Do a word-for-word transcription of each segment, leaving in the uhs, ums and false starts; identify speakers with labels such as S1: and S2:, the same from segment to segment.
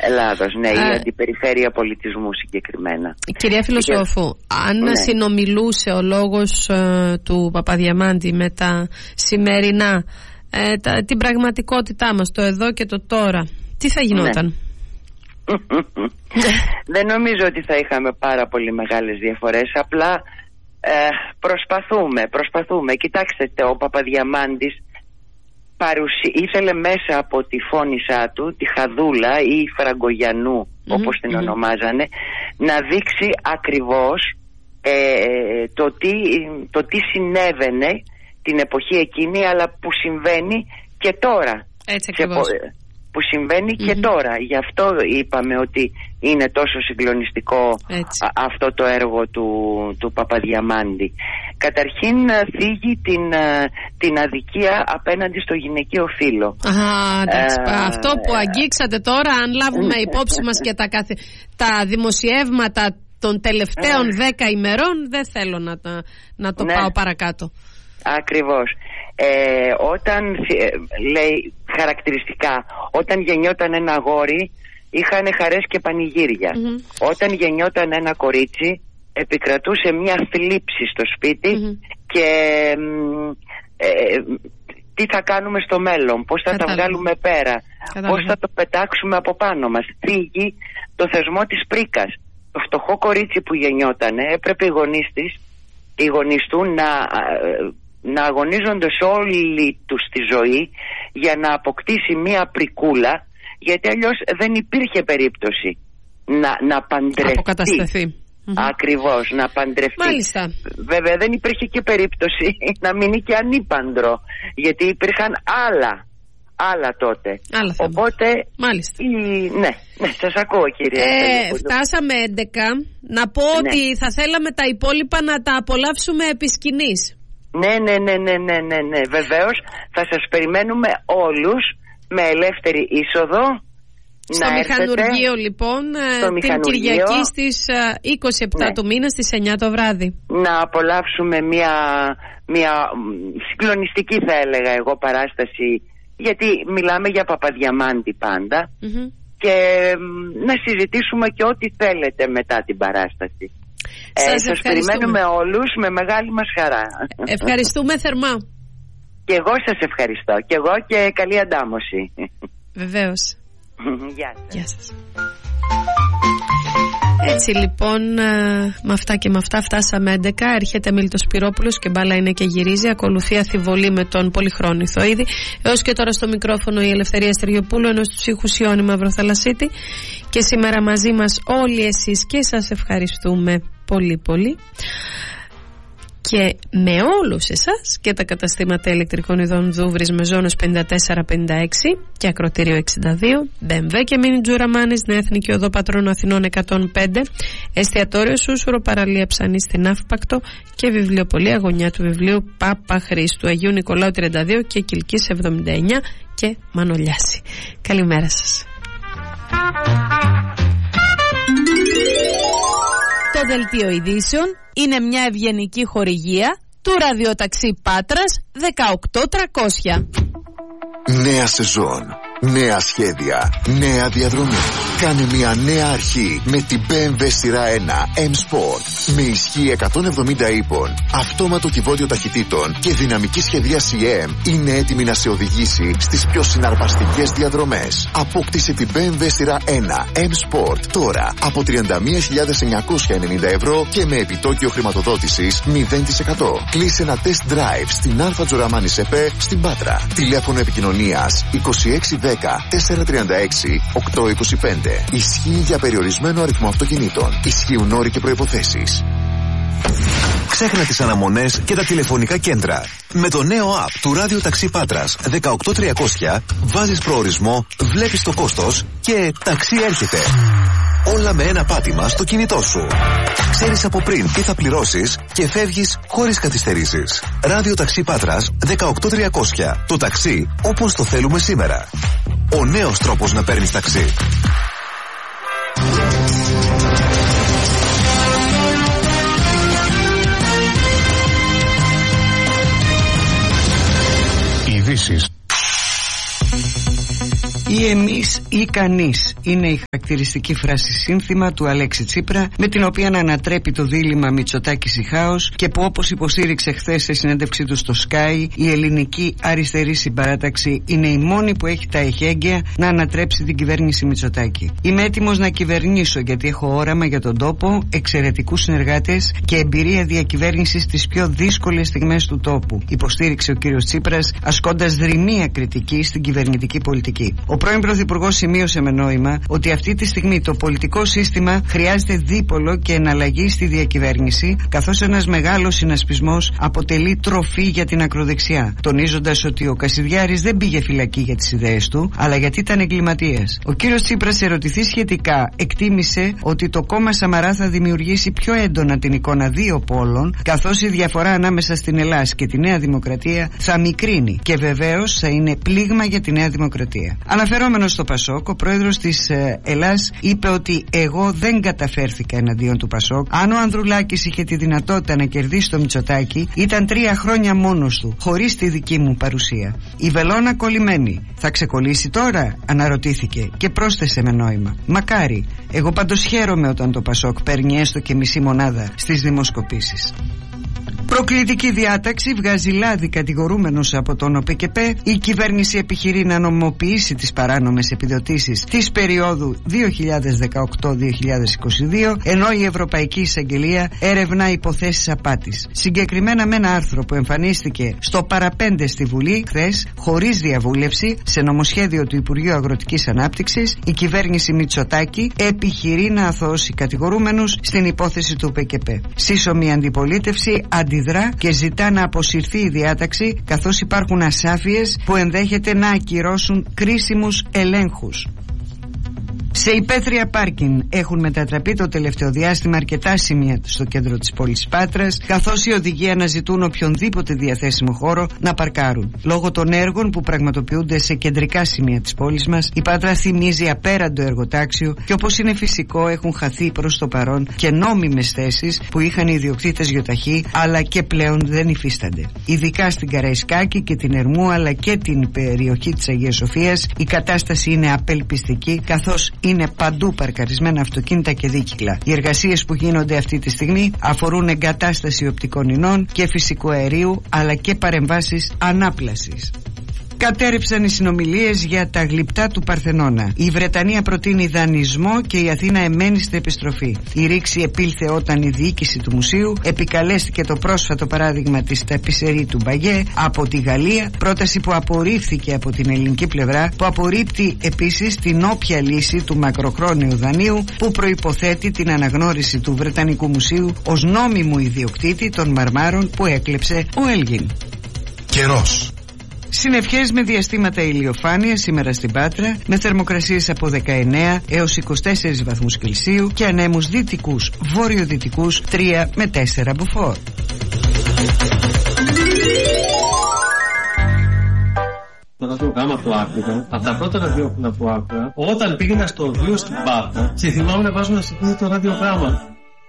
S1: Ελλάδος, ναι, η
S2: ε,
S1: αντιπεριφέρεια πολιτισμού συγκεκριμένα.
S2: Κυρία Φιλοσόφου, και... αν ναι. συνομιλούσε ο λόγος ε, του Παπαδιαμάντη με τα σημερινά, ε, τα, την πραγματικότητά μας, το εδώ και το τώρα, τι θα γινόταν?
S1: Ναι. Δεν νομίζω ότι θα είχαμε πάρα πολύ μεγάλες διαφορές. Απλά ε, προσπαθούμε, προσπαθούμε. Κοιτάξτε, ο Παπαδιαμάντης παρουσί... ήθελε μέσα από τη φώνησά του, τη Χαδούλα ή Φραγκογιανού, mm-hmm, όπως την mm-hmm. ονομάζανε, να δείξει ακριβώς ε, το, τι, το τι συνέβαινε την εποχή εκείνη, αλλά που συμβαίνει και τώρα.
S2: Έτσι ακριβώς.
S1: Που συμβαίνει mm-hmm. και τώρα. Γι' αυτό είπαμε ότι είναι τόσο συγκλονιστικό α, αυτό το έργο του, του Παπαδιαμάντη. Καταρχήν θίγει την, την αδικία απέναντι στο γυναικείο φύλο.
S2: Α, εντάξει, ε, αυτό που αγγίξατε τώρα, αν λάβουμε υπόψη μας και τα, καθε... τα δημοσιεύματα των τελευταίων δέκα ημερών, δεν θέλω να, τα, να το ναι. πάω παρακάτω.
S1: Ακριβώς. Ε, όταν λέει χαρακτηριστικά, όταν γεννιόταν ένα αγόρι είχαν χαρές και πανηγύρια. Mm-hmm. Όταν γεννιόταν ένα κορίτσι επικρατούσε μια θλίψη στο σπίτι mm-hmm. και ε, τι θα κάνουμε στο μέλλον, πώς θα Κατάλαβα. τα βγάλουμε πέρα, Κατάλαβα. πώς θα το πετάξουμε από πάνω μας. Θίγει το θεσμό της πρίκας. Το φτωχό κορίτσι που γεννιότανε έπρεπε οι γονείς της, οι γονείς του να να αγωνίζονται σε όλη τους τη ζωή για να αποκτήσει μία πρικούλα, γιατί αλλιώς δεν υπήρχε περίπτωση να, να παντρευτεί.
S2: Αποκατασταθεί.
S1: Ακριβώς, να παντρευτεί.
S2: Μάλιστα.
S1: Βέβαια δεν υπήρχε και περίπτωση να μείνει και ανήπαντρο, γιατί υπήρχαν άλλα άλλα τότε.
S2: Άλλα
S1: Οπότε
S2: Μάλιστα.
S1: Η... ναι, ναι, σας ακούω κύριε.
S2: Ε, φτάσαμε έντεκα. Να πω ναι. ότι θα θέλαμε τα υπόλοιπα να τα απολαύσουμε επί σκηνής.
S1: Ναι, ναι, ναι, ναι, ναι, ναι, ναι. Βεβαίως θα σας περιμένουμε όλους με ελεύθερη είσοδο.
S2: Στο να μηχανουργείο έρθετε, λοιπόν την μηχανουργείο, Κυριακή στις είκοσι επτά ναι. του μήνα στις εννιά το βράδυ. Να απολαύσουμε μια, μια συγκλονιστική θα έλεγα εγώ παράσταση, γιατί μιλάμε για Παπαδιαμάντη πάντα mm-hmm. και να συζητήσουμε και ό,τι θέλετε μετά την παράσταση. Σας, ε, σας περιμένουμε όλους με μεγάλη μας χαρά. Ευχαριστούμε θερμά.
S1: Και εγώ σας ευχαριστώ. Και εγώ και καλή αντάμωση.
S2: Βεβαίως.
S1: Γεια σας.
S2: Γεια σας. Έτσι λοιπόν, με αυτά και με αυτά φτάσαμε έντεκα. Έρχεται Μίλτος Σπυρόπουλος και μπάλα είναι και γυρίζει. Ακολουθεί Αθιβολή με τον Πολυχρόνη Θοίδη. Έως και τώρα στο μικρόφωνο η Ελευθερία Στεργιοπούλου, ενώ στους ήχους Ιώνη Μαυροθαλασσίτη. Και σήμερα μαζί μας όλοι εσείς και σας ευχαριστούμε πολύ πολύ. Και με όλους εσάς και τα καταστήματα ηλεκτρικών ειδών Δούβρης με ζώνος πενήντα τέσσερα πενήντα έξι και ακροτήριο εξήντα δύο, μπι εμ ντάμπλιου και Μίνι Τζουραμάνης, Νέα Εθνική Οδό Πατρώνου Αθηνών εκατόν πέντε, εστιατόριο Σούσουρο, παραλία Ψανή στην Αύπακτο και βιβλιοπωλεία γωνιά του βιβλίου Πάπα Χρήστου, Αγίου Νικολάου τριάντα δύο και Κιλκής εβδομήντα εννιά και Μανολιάση. Καλημέρα σας.
S3: Το δελτίο ειδήσεων είναι μια ευγενική χορηγία του ραδιοταξί Πάτρας δεκαοκτώ τριακόσια.
S4: Νέα σεζόν, νέα σχέδια, νέα διαδρομή. Κάνε μια νέα αρχή με την μπι εμ ντάμπλιου σειρά ένα M-Sport. Με ισχύ εκατόν εβδομήντα ύπων, αυτόματο κυβότιο ταχυτήτων και δυναμική σχεδίαση M είναι έτοιμη να σε οδηγήσει στις πιο συναρπαστικές διαδρομές. Απόκτησε την μπι εμ ντάμπλιου σειρά ένα M-Sport τώρα από τριάντα μία χιλιάδες εννιακόσια ενενήντα ευρώ και με επιτόκιο χρηματοδότησης μηδέν τοις εκατό. Κλείσε ένα test drive στην Α Τζοραμάνης ΕΠΕ στην Πάτρα. Τηλέφωνο επικοινωνίας είκοσι έξι δέκα τετρακόσια τριάντα έξι οκτακόσια είκοσι πέντε. Ισχύει για περιορισμένο αριθμό αυτοκινήτων. Ισχύουν όροι και προϋποθέσεις. Ξέχνα τις αναμονές και τα τηλεφωνικά κέντρα. Με το νέο app του Ράδιο Ταξί Πάτρας δεκαοκτώ τριακόσια βάζεις προορισμό, βλέπεις το κόστος και ταξί έρχεται. Όλα με ένα πάτημα στο κινητό σου. Ξέρεις από πριν τι θα πληρώσεις και φεύγεις χωρίς καθυστερήσεις. Ράδιο Ταξί Πάτρας δεκαοκτώ τριακόσια. Το ταξί όπως το θέλουμε σήμερα. Ο νέος τρόπος να παίρνεις ταξί. Ειδήσεις.
S5: Ή εμείς ή κανείς είναι η χαρακτηριστική φράση σύνθημα του Αλέξη Τσίπρα, με την οποία να ανατρέπει το δίλημμα Μητσοτάκης-Ηχάος και που, όπως υποστήριξε χθες σε συνέντευξή του στο Sky, η ελληνική αριστερή συμπαράταξη είναι η μόνη που έχει τα εχέγγυα να ανατρέψει την κυβέρνηση Μητσοτάκη. Είμαι έτοιμος να κυβερνήσω γιατί έχω όραμα για τον τόπο, εξαιρετικούς συνεργάτες και εμπειρία διακυβέρνησης στις πιο δύσκολες στιγμές του τόπου, υποστήριξε ο κύριος Τσίπρας, ασκώντας δρυμία κριτική στην κυβερνητική πολιτική. Ο πρώην Πρωθυπουργός σημείωσε με νόημα ότι αυτή τη στιγμή το πολιτικό σύστημα χρειάζεται δίπολο και εναλλαγή στη διακυβέρνηση, καθώς ένας μεγάλος συνασπισμός αποτελεί τροφή για την ακροδεξιά, τονίζοντας ότι ο Κασιδιάρης δεν πήγε φυλακή για τις ιδέες του, αλλά γιατί ήταν εγκληματίας. Ο κύριος Τσίπρας, ερωτηθεί σχετικά, εκτίμησε ότι το κόμμα Σαμαρά θα δημιουργήσει πιο έντονα την εικόνα δύο πόλων, καθώς η διαφορά ανάμεσα στην Ελλάδα και τη Νέα Δημοκρατία θα μικρύνει και βεβαίως θα είναι πλήγμα για τη Νέα Δημοκρατία. Αναφερόμενος στο Πασόκ, ο πρόεδρος της ε, Ελλάς είπε ότι εγώ δεν καταφέρθηκα εναντίον του Πασόκ. Αν ο Ανδρουλάκης είχε τη δυνατότητα να κερδίσει το Μητσοτάκη, ήταν τρία χρόνια μόνος του, χωρίς τη δική μου παρουσία. Η βελόνα κολλημένη. Θα ξεκολλήσει τώρα, αναρωτήθηκε και πρόσθεσε με νόημα. Μακάρι. Εγώ πάντως χαίρομαι όταν το Πασόκ παίρνει έστω και μισή μονάδα στις δημοσκοπήσεις. Προκλητική διάταξη βγάζει λάδι κατηγορούμενος από τον ΟΠΕΚΕΠΕ. Η κυβέρνηση επιχειρεί να νομιμοποιήσει τις παράνομες επιδοτήσεις της περίοδου δύο χιλιάδες δεκαοκτώ δύο χιλιάδες είκοσι δύο, ενώ η Ευρωπαϊκή Εισαγγελία ερευνά υποθέσεις απάτης. Συγκεκριμένα με ένα άρθρο που εμφανίστηκε στο παραπέντε στη Βουλή χθες, χωρίς διαβούλευση, σε νομοσχέδιο του Υπουργείου Αγροτικής Ανάπτυξης, η κυβέρνηση Μητσοτάκη επιχειρεί να αθωώσει κατηγορούμενους στην υπόθεση του ΟΠΕΚΕΠΕ. Σύσσωμη αντιπολίτευση αντιδρά και ζητά να αποσυρθεί η διάταξη, καθώς υπάρχουν ασάφειες που ενδέχεται να ακυρώσουν κρίσιμους ελέγχους. Σε υπαίθρια πάρκινγκ έχουν μετατραπεί το τελευταίο διάστημα αρκετά σημεία στο κέντρο της πόλης Πάτρας, καθώς οι οδηγοί αναζητούν οποιονδήποτε διαθέσιμο χώρο να παρκάρουν. Λόγω των έργων που πραγματοποιούνται σε κεντρικά σημεία της πόλης μας, η Πάτρα θυμίζει απέραντο εργοτάξιο και, όπως είναι φυσικό, έχουν χαθεί προς το παρόν και νόμιμες θέσεις που είχαν οι ιδιοκτήτες γιοταχή, αλλά και πλέον δεν υφίστανται. Ειδικά στην Καραϊσκάκη και την Ερμού, αλλά και την περιοχή της Αγίας Σοφίας, η κατάσταση είναι απελπιστική, καθώς είναι παντού παρκαρισμένα αυτοκίνητα και δίκυκλα. Οι εργασίες που γίνονται αυτή τη στιγμή αφορούν εγκατάσταση οπτικών ινών και φυσικού αερίου, αλλά και παρεμβάσεις ανάπλασης. Κατέρευσαν οι συνομιλίες για τα γλυπτά του Παρθενώνα. Η Βρετανία προτείνει δανεισμό και η Αθήνα εμένει στην επιστροφή. Η ρήξη επήλθε όταν η διοίκηση του μουσείου επικαλέστηκε το πρόσφατο παράδειγμα της ταπισερή του Μπαγιέ από τη Γαλλία, πρόταση που απορρίφθηκε από την ελληνική πλευρά, που απορρίπτει επίσης την όποια λύση του μακροχρόνιου δανείου που προϋποθέτει την αναγνώριση του Βρετανικού Μουσείου ως νόμιμου ιδιοκτήτη των μαρμάρων που έκλεψε ο Έλγιν.
S6: Καιρός.
S5: Συννεφιές με διαστήματα ηλιοφάνειας σήμερα στην Πάτρα, με θερμοκρασίες από δεκαεννέα έως είκοσι τέσσερις βαθμούς Κελσίου και ανέμους δυτικούς βορειοδυτικούς τρία με τέσσερα μποφόρ.
S7: Το ραδιογράμμα που άκουγα, από τα πρώτα ραδιόφωνα που άκουγα, όταν πήγαινα στο οδείο στην Πάτρα, και θυμάμαι να βάζω να συγκρίνει το ραδιογράμμα.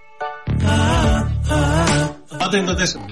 S7: Πάντα είναι το τέσσερα.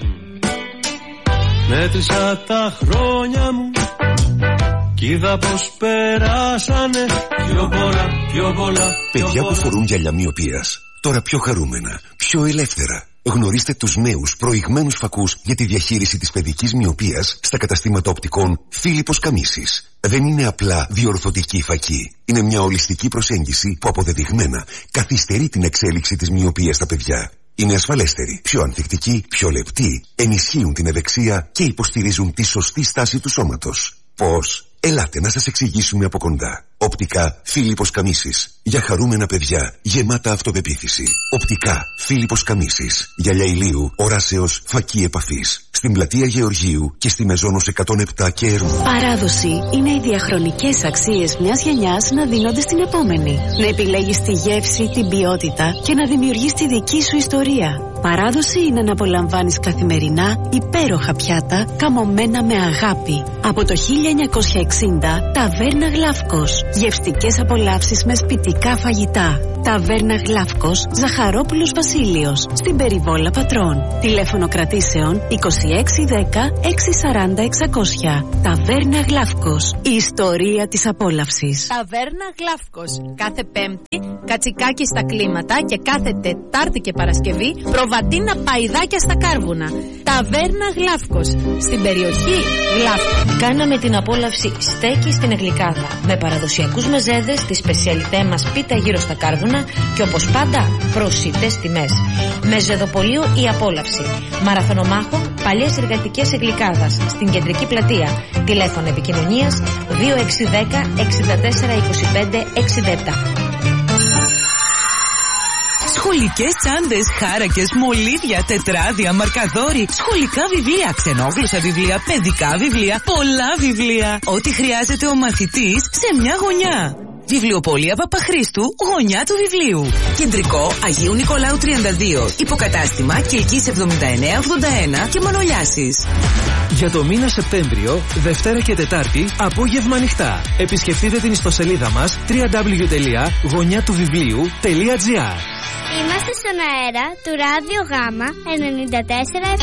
S7: Μέτρησα τα χρόνια μου κι είδα πως περάσανε πιο πολλά, πιο πολλά.
S6: Παιδιά που φορούν γυαλιά μοιοπίας, τώρα πιο χαρούμενα, πιο ελεύθερα. Γνωρίστε τους νέους προηγμένους φακούς για τη διαχείριση της παιδικής μοιοπίας στα καταστήματα οπτικών Φίλιππος Καμίσης. Δεν είναι απλά διορθωτική φακή. Είναι μια ολιστική προσέγγιση που αποδεδειγμένα καθυστερεί την εξέλιξη της μοιοπίας στα παιδιά. Είναι ασφαλέστεροι, πιο ανθεκτικοί, πιο λεπτοί, ενισχύουν την ευεξία και υποστηρίζουν τη σωστή στάση του σώματος. Πώς? Ελάτε να σας εξηγήσουμε από κοντά. Οπτικά Φίλιππος Καμίσης. Για χαρούμενα παιδιά, γεμάτα αυτοπεποίθηση. Οπτικά Φίλιππος Καμίσης. Γυαλιά ηλίου, οράσεως, φακή επαφής. Στην πλατεία Γεωργίου και στη Μεζόνος εκατόν επτά και Ερμού.
S8: Παράδοση είναι οι διαχρονικές αξίες μιας γενιάς να δίνονται στην επόμενη. Να επιλέγεις τη γεύση, την ποιότητα και να δημιουργείς τη δική σου ιστορία. Παράδοση είναι να απολαμβάνεις καθημερινά υπέροχα πιάτα καμωμένα με αγάπη. Από το χίλια εννιακόσια εξήντα, Ταβέρνα Γλαύκος. Γευστικές απολαύσεις με σπιτικά φαγητά. Ταβέρνα Γλαύκος, Ζαχαρόπουλος Βασίλειος, στην Περιβόλα Πατρών. Τηλέφωνο κρατήσεων είκοσι έξι δέκα έξι σαράντα εξακόσια. Ταβέρνα Γλαύκος, η ιστορία της απόλαυσης.
S3: Ταβέρνα Γλαύκος. Κάθε Πέμπτη κατσικάκι στα κλίματα και κάθε Τετάρτη και Παρασκευή προβατίνα παϊδάκια στα κάρβουνα. Ταβέρνα Γλαύκος, στην περιοχή Γλαύκο.
S9: Κάναμε την απόλαυση στέκι στην Εγλικάδα με παραδοσιακούς μεζέδες, τη σπεσιαλιτέ μας πίτα γύρω στα κάρβουνα και όπως πάντα προσιτές τιμές. Μεζεδοπολείο η απόλαυση. Μαραθωνομάχων παλιές εργατικές Εγλικάδας στην κεντρική πλατεία. Τηλέφωνο επικοινωνίας δύο έξι ένα μηδέν έξι τέσσερα είκοσι πέντε εξήντα επτά.
S10: Σχολικές τσάντες, χάρακες, μολύβια, τετράδια, μαρκαδόροι, σχολικά βιβλία, ξενόγλωσσα βιβλία, παιδικά βιβλία, πολλά βιβλία. Ό,τι χρειάζεται ο μαθητής σε μια γωνιά. Βιβλιοπωλεία Παπαχρήστου, γωνιά του βιβλίου. Κεντρικό Αγίου Νικολάου τριάντα δύο. Υποκατάστημα Κιλκής εβδομήντα εννέα ογδόντα ένα και Μανολιάσης.
S11: Για το μήνα Σεπτέμβριο, Δευτέρα και Τετάρτη, απόγευμα ανοιχτά. Επισκεφτείτε την ιστοσελίδα μας double-u double-u double-u τελεία γωνιά του βιβλίου τελεία τζι άρ.
S12: Είμαστε στον αέρα του Ράδιο Γάμα ενενήντα τέσσερα